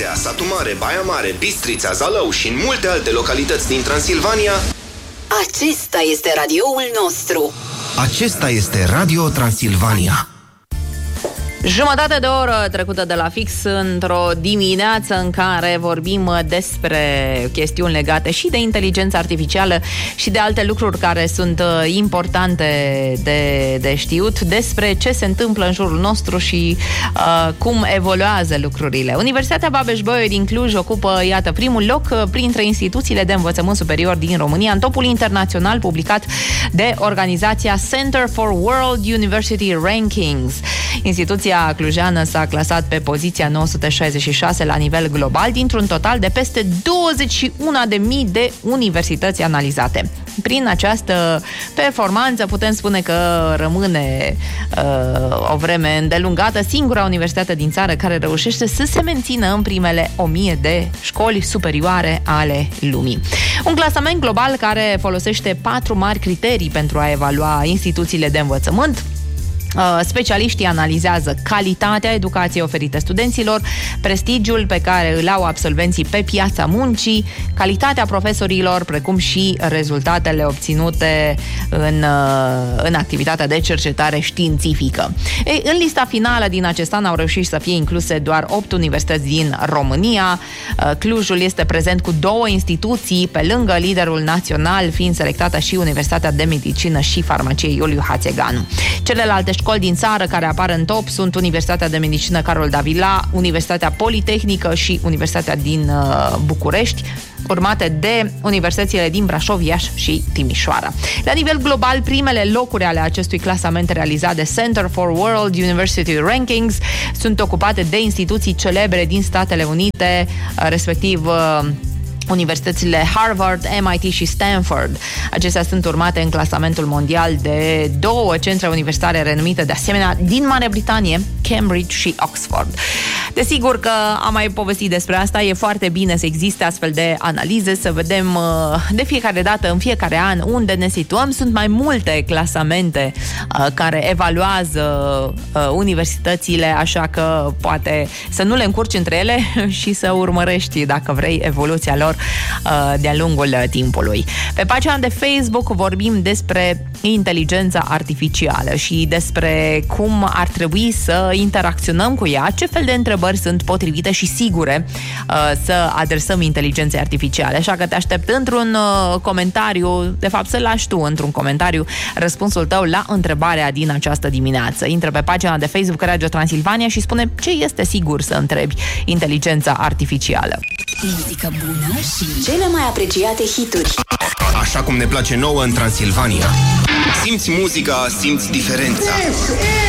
Oradea, Satu Mare, Baia Mare, Bistrița, Zalău și în multe alte localități din Transilvania. Acesta este radioul nostru. Acesta este Radio Transilvania. Jumătate de oră trecută de la fix într-o dimineață în care vorbim despre chestiuni legate și de inteligența artificială și de alte lucruri care sunt importante de știut, despre ce se întâmplă în jurul nostru și cum evoluează lucrurile. Universitatea Babeș-Bolyai din Cluj ocupă, iată, primul loc printre instituțiile de învățământ superior din România în topul internațional publicat de organizația Center for World University Rankings. Instituția clujeană s-a clasat pe poziția 966 la nivel global dintr-un total de peste 21.000 de universități analizate. Prin această performanță putem spune că rămâne o vreme îndelungată singura universitate din țară care reușește să se mențină în primele 1000 de școli superioare ale lumii. Un clasament global care folosește 4 mari criterii pentru a evalua instituțiile de învățământ. Specialiștii analizează calitatea educației oferite studenților, prestigiul pe care îl au absolvenții pe piața muncii, calitatea profesorilor, precum și rezultatele obținute în activitatea de cercetare științifică. În lista finală din acest an au reușit să fie incluse doar 8 universități din România. Clujul este prezent cu 2 instituții, pe lângă liderul național, fiind selectată și Universitatea de Medicină și Farmacie Iuliu Hațeganu. Celelalte școli din țară care apar în top sunt Universitatea de Medicină Carol Davila, Universitatea Politehnică și Universitatea din București, urmate de universitățile din Brașov, Iași și Timișoara. La nivel global, primele locuri ale acestui clasament realizat de Center for World University Rankings sunt ocupate de instituții celebre din Statele Unite, respectiv universitățile Harvard, MIT și Stanford. Acestea sunt urmate în clasamentul mondial de 2 centre universitare renumite, de asemenea, din Marea Britanie, Cambridge și Oxford. Desigur că am mai povestit despre asta, e foarte bine să existe astfel de analize, să vedem de fiecare dată, în fiecare an, unde ne situăm. Sunt mai multe clasamente care evaluează universitățile, așa că poate să nu le încurci între ele și să urmărești, dacă vrei, evoluția lor de-a lungul timpului. Pe pagina de Facebook vorbim despre inteligența artificială și despre cum ar trebui să interacționăm cu ea, ce fel de întrebări sunt potrivite și sigure să adresăm inteligenței artificiale. Așa că te aștept într-un comentariu, de fapt să lași tu într-un comentariu răspunsul tău la întrebarea din această dimineață. Intră pe pagina de Facebook Radio Transilvania și spune ce este sigur să întrebi inteligența artificială. Muzică bună și cele mai apreciate hituri. Așa cum ne place nouă în Transilvania. Simți muzica, simți diferența.